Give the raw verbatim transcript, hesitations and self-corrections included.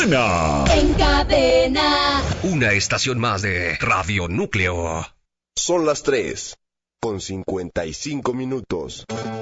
buena. En Cadena. Una estación más de Radio Núcleo. Son las tres, con cincuenta y cinco minutos.